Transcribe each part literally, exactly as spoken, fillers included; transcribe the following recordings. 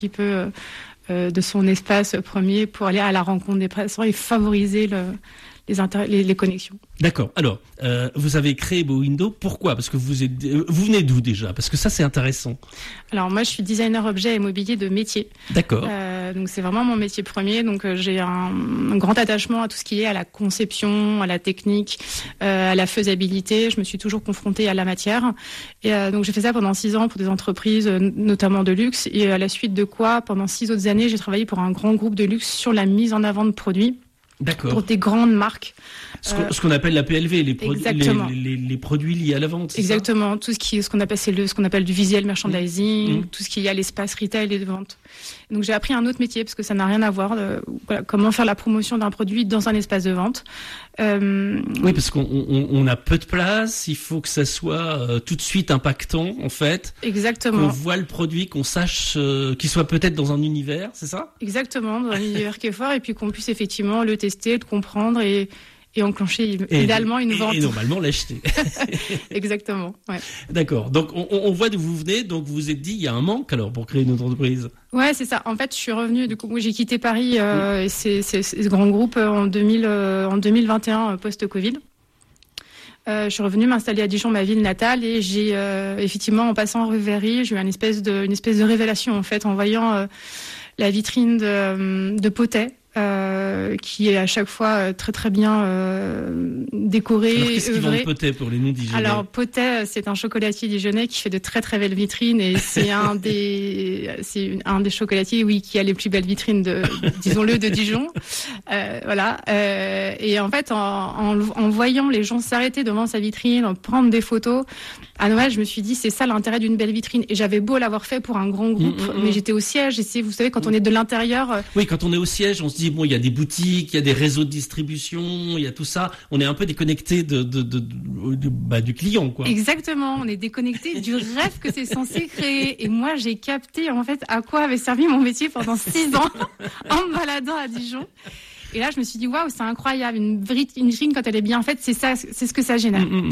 petit peu euh, de son espace premier pour aller à la rencontre des passants et favoriser le, les, inter- les, les connexions. D'accord. Alors, euh, vous avez créé Bowindow. Pourquoi ? Parce que vous êtes, vous venez d'où déjà ? Parce que ça, c'est intéressant. Alors moi, je suis designer objet et mobilier de métier. D'accord. Euh, donc c'est vraiment mon métier premier. Donc euh, j'ai un, un grand attachement à tout ce qui est à la conception, à la technique, euh, à la faisabilité. Je me suis toujours confrontée à la matière. Et euh, donc j'ai fait ça pendant six ans pour des entreprises, euh, notamment de luxe. Et à la suite de quoi, pendant six autres années, j'ai travaillé pour un grand groupe de luxe sur la mise en avant de produits. D'accord. Pour des grandes marques. Ce qu'on, euh, ce qu'on appelle la P L V, les, produ- les, les, les produits liés à la vente. C'est exactement. Ça tout ce qui, ce qu'on appelle, c'est le, ce qu'on appelle du visuel merchandising, mmh. tout ce qui est à l'espace retail et de vente. Donc j'ai appris un autre métier parce que ça n'a rien à voir. Euh, voilà, comment faire la promotion d'un produit dans un espace de vente. Euh... Oui, parce qu'on on, on a peu de place. Il faut que ça soit euh, tout de suite impactant, en fait. Exactement. Qu'on voit le produit, qu'on sache euh, qu'il soit peut-être dans un univers, c'est ça ? Exactement, dans un univers qui est fort, et puis qu'on puisse effectivement le tester, le comprendre et et enclencher et, idéalement une vente. Et, et normalement l'acheter. Exactement, ouais. D'accord. Donc on, on voit d'où vous venez, donc vous vous êtes dit il y a un manque alors pour créer une autre entreprise. Ouais, c'est ça. En fait, je suis revenue, du coup, moi, j'ai quitté Paris euh, oui. et c'est, c'est, c'est ce grand groupe euh, en, deux mille, euh, en deux mille vingt et un, euh, post-Covid. Euh, je suis revenue m'installer à Dijon, ma ville natale, et j'ai euh, effectivement, en passant rue Véry, j'ai eu une espèce de, une espèce de révélation en fait, en voyant euh, la vitrine de, de Potet. Euh, qui est à chaque fois très très bien euh, décoré. Alors, qu'est-ce qu'ils vendent Potet pour les non-dijonnais ? Alors Potet, c'est un chocolatier dijonnais qui fait de très très belles vitrines et c'est un des c'est un des chocolatiers oui qui a les plus belles vitrines de disons-le de Dijon. Euh, voilà. Euh, et en fait, en, en, en voyant les gens s'arrêter devant sa vitrine, en prendre des photos, à Noël, je me suis dit c'est ça l'intérêt d'une belle vitrine. Et j'avais beau l'avoir fait pour un grand groupe, mmh, mmh. mais j'étais au siège. Et c'est, vous savez, quand on est de l'intérieur. Oui, quand on est au siège, on se dit bon, il y a des boutiques, il y a des réseaux de distribution, il y a tout ça. On est un peu déconnecté de, de, de, de, de bah, du client, quoi. Exactement. On est déconnecté du rêve que c'est censé créer. Et moi, j'ai capté en fait à quoi avait servi mon métier pendant six ans en me baladant à Dijon. Et là, je me suis dit waouh, c'est incroyable. Une vitrine quand elle est bien faite, c'est ça, c'est ce que ça génère. Mmh, mmh.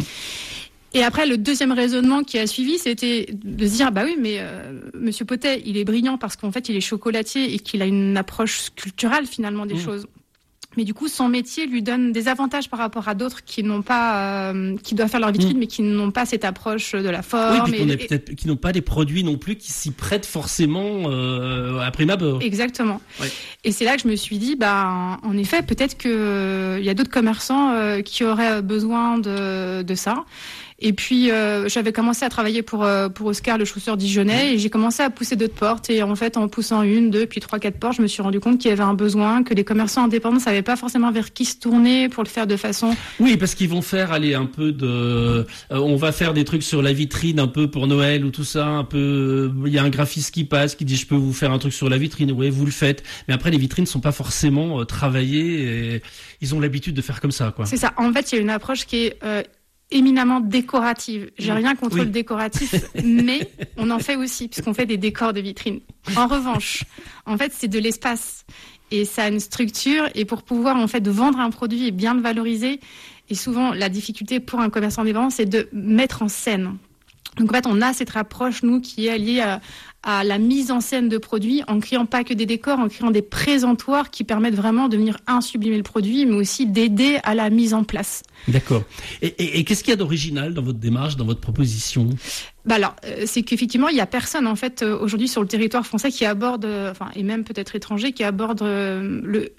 Et après, le deuxième raisonnement qui a suivi, c'était de se dire, bah oui, mais euh, Monsieur Potet, il est brillant parce qu'en fait, il est chocolatier et qu'il a une approche sculpturale finalement des mmh. choses. Mais du coup, son métier lui donne des avantages par rapport à d'autres qui n'ont pas, euh, qui doivent faire leur vitrine, mmh. mais qui n'ont pas cette approche de la forme. Oui, puis et, qu'on est peut-être, qui n'ont pas des produits non plus qui s'y prêtent forcément euh, à prime abord. Exactement. Ouais. Et c'est là que je me suis dit, bah, en effet, peut-être que il euh, y a d'autres commerçants euh, qui auraient besoin de, de ça. Et puis, euh, j'avais commencé à travailler pour euh, pour Oscar, le chausseur dijonnais, et j'ai commencé à pousser d'autres portes. Et en fait, en poussant une, deux, puis trois, quatre portes, je me suis rendu compte qu'il y avait un besoin, que les commerçants indépendants ne savaient pas forcément vers qui se tourner pour le faire de façon... Oui, parce qu'ils vont faire aller un peu de... Euh, on va faire des trucs sur la vitrine un peu pour Noël ou tout ça, un peu... Il y a un graphiste qui passe, qui dit « je peux vous faire un truc sur la vitrine ». Oui, vous le faites. Mais après, les vitrines ne sont pas forcément euh, travaillées et ils ont l'habitude de faire comme ça, quoi. C'est ça. En fait, il y a une approche qui est... Euh, éminemment décorative. J'ai rien contre oui. le décoratif, mais on en fait aussi, puisqu'on fait des décors de vitrine. En revanche, en fait, c'est de l'espace. Et ça a une structure, et pour pouvoir, en fait, vendre un produit et bien le valoriser, et souvent, la difficulté pour un commerçant indépendant, c'est de mettre en scène. Donc, en fait, on a cette approche, nous, qui est liée à, à la mise en scène de produits, en créant pas que des décors, en créant des présentoirs qui permettent vraiment de venir insublimer le produit, mais aussi d'aider à la mise en place. D'accord. Et, et, et qu'est-ce qu'il y a d'original dans votre démarche, dans votre proposition ? Bah alors, euh, c'est qu'effectivement, il y a personne en fait euh, aujourd'hui sur le territoire français qui aborde, euh, enfin, et même peut-être étranger, qui aborde euh, le,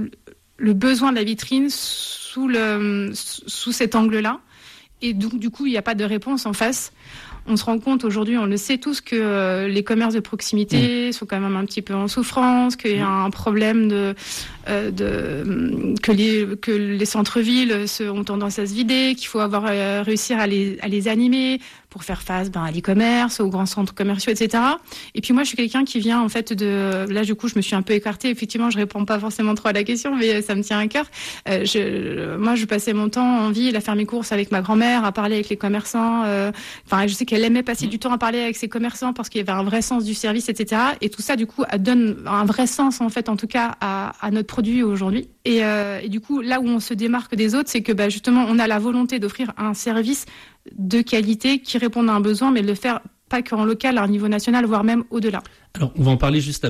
le besoin de la vitrine sous le sous cet angle-là. Et donc, du coup, il n'y a pas de réponse en face. On se rend compte aujourd'hui, on le sait tous, que euh, les commerces de proximité mmh. sont quand même un petit peu en souffrance, qu'il y a un problème de, euh, de que les que les centres-villes se, ont tendance à se vider, qu'il faut avoir euh, réussir à les à les animer pour faire face ben, à l'e-commerce, aux grands centres commerciaux, et cetera. Et puis moi, je suis quelqu'un qui vient en fait de... Là, du coup, je me suis un peu écartée. Effectivement, je réponds pas forcément trop à la question, mais ça me tient à cœur. Euh, je... Moi, je passais mon temps en ville à faire mes courses avec ma grand-mère, à parler avec les commerçants. Euh... Enfin, je sais qu'elle aimait passer du temps à parler avec ses commerçants parce qu'il y avait un vrai sens du service, et cetera. Et tout ça, du coup, donne un vrai sens, en fait, en tout cas, à, à notre produit aujourd'hui. Et, euh, et du coup, là où on se démarque des autres, c'est que bah, justement, on a la volonté d'offrir un service de qualité qui répondent à un besoin, mais de le faire pas qu'en local, à un niveau national, voire même au-delà. Alors, on va en parler juste après.